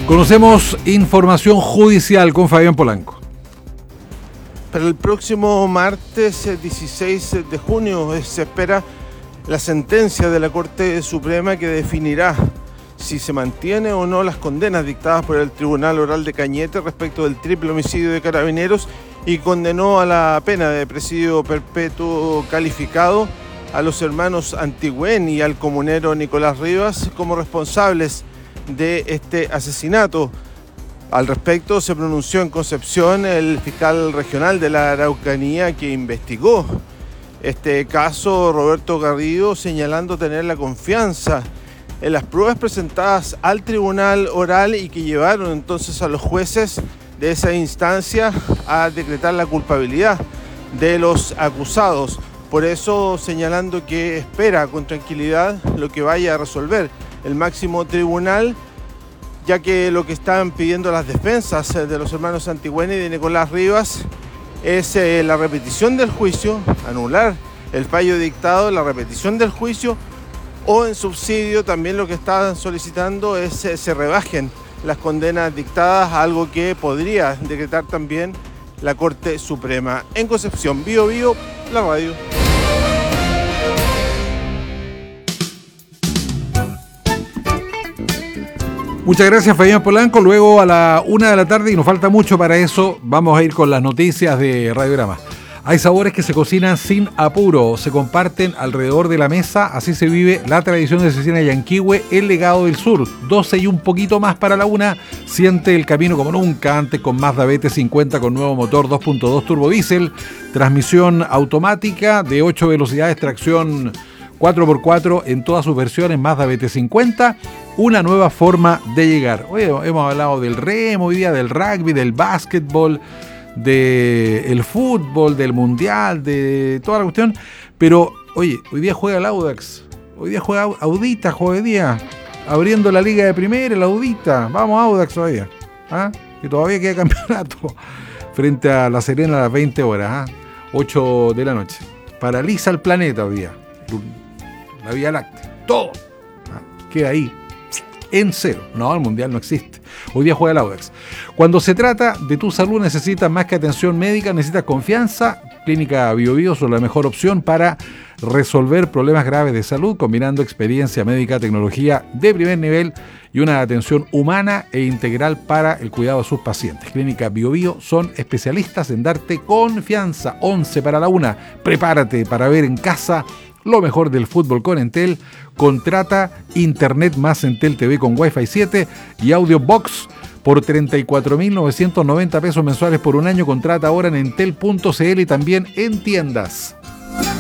Conocemos información judicial con Fabián Polanco. Para el próximo martes 16 de junio se espera la sentencia de la Corte Suprema que definirá si se mantiene o no las condenas dictadas por el Tribunal Oral de Cañete respecto del triple homicidio de Carabineros y condenó a la pena de presidio perpetuo calificado a los hermanos Antigüén y al comunero Nicolás Rivas como responsables de este asesinato. Al respecto se pronunció en Concepción el fiscal regional de la Araucanía que investigó este caso, Roberto Garrido, señalando tener la confianza en las pruebas presentadas al tribunal oral y que llevaron entonces a los jueces de esa instancia a decretar la culpabilidad de los acusados. Por eso señalando que espera con tranquilidad lo que vaya a resolver el máximo tribunal, ya que lo que están pidiendo las defensas de los hermanos Antigüén y de Nicolás Rivas es la repetición del juicio, anular el fallo dictado, la repetición del juicio, o en subsidio también lo que están solicitando es se rebajen las condenas dictadas, algo que podría decretar también la Corte Suprema. En Concepción, Bío Bío, la radio. Muchas gracias, Fabián Polanco. Luego a la 1 de la tarde, y nos falta mucho para eso, vamos a ir con las noticias de Radiograma. Hay sabores que se cocinan sin apuro, se comparten alrededor de la mesa, así se vive la tradición de Cecina Yanquihue, el legado del sur. 12 y un poquito más para la 1, siente el camino como nunca antes con Mazda BT50 con nuevo motor 2.2 turbo diésel, transmisión automática de 8 velocidades, tracción 4x4 en todas sus versiones, Mazda BT50, una nueva forma de llegar. Hoy hemos hablado del remo, hoy día del rugby, del básquetbol, del fútbol, del mundial, de toda la cuestión, pero oye, hoy día juega el Audax, hoy día juega Audita, juega hoy día, abriendo la liga de primera, el Audita, vamos Audax todavía, que todavía queda campeonato, frente a La Serena a las 20 horas, 8 de la noche, paraliza el planeta hoy día, la Vía Láctea, todo, queda ahí, en cero, no, el mundial no existe. Hoy día juega el Audax. Cuando se trata de tu salud necesitas más que atención médica, necesitas confianza. Clínica Bío Bío son la mejor opción para resolver problemas graves de salud, combinando experiencia médica, tecnología de primer nivel y una atención humana e integral para el cuidado de sus pacientes. Clínica Bío Bío son especialistas en darte confianza. 11 para la 1. Prepárate para ver en casa lo mejor del fútbol con Entel. Contrata Internet más Entel TV con Wi-Fi 7 y Audio Box por 34.990 pesos mensuales por un año. Contrata ahora en entel.cl y también en tiendas.